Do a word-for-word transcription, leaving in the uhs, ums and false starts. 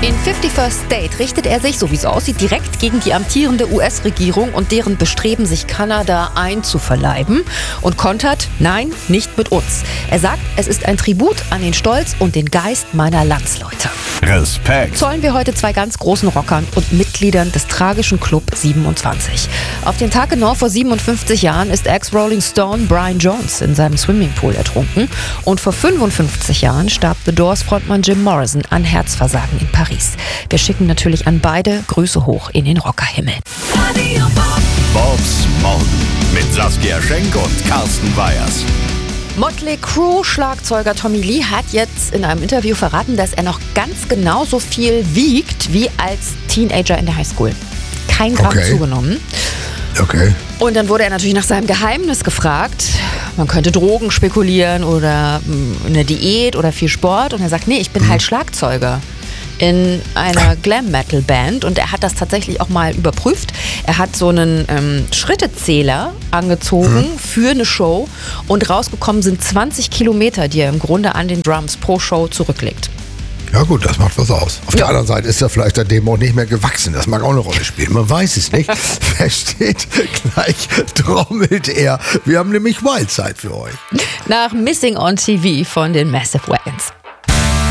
In fifty-first State richtet er sich, so wie es aussieht, direkt gegen die amtierende U S-Regierung und deren Bestreben, sich Kanada einzuverleiben. Und kontert, nein, nicht mit uns. Er sagt, es ist ein Tribut an den Stolz und den Geist meiner Landsleute. Respekt. Zollen wir heute zwei ganz großen Rockern und Mitgliedern des tragischen Club siebenundzwanzig. Auf den Tag genau vor siebenundfünfzig Jahren ist Ex-Rolling Stone Brian Jones in seinem Swimmingpool ertrunken. Und vor fünfundfünfzig Jahren starb The Doors-Frontmann Jim Morrison an Herzversagen in Paris. Wir schicken natürlich an beide Grüße hoch in den Rockerhimmel. Bobs Morgen mit Saskia Schenk und Carsten Weyers. Motley Crue-Schlagzeuger Tommy Lee hat jetzt in einem Interview verraten, dass er noch ganz genauso viel wiegt wie als Teenager in der Highschool. Kein Gramm Okay. zugenommen. Okay. Und dann wurde er natürlich nach seinem Geheimnis gefragt. Man könnte Drogen spekulieren oder mh, eine Diät oder viel Sport. Und er sagt, nee, ich bin halt Schlagzeuger in einer Glam-Metal-Band. Und er hat das tatsächlich auch mal überprüft. Er hat so einen ähm, Schrittezähler angezogen mhm. für eine Show. Und rausgekommen sind zwanzig Kilometer, die er im Grunde an den Drums pro Show zurücklegt. Ja gut, das macht was aus. Auf Ja. der anderen Seite ist er vielleicht der Demo nicht mehr gewachsen. Das mag auch eine Rolle spielen. Man weiß es nicht. Wer steht? Gleich trommelt er. Wir haben nämlich Wildside für euch. Nach Missing on T V von den Massive Wagons.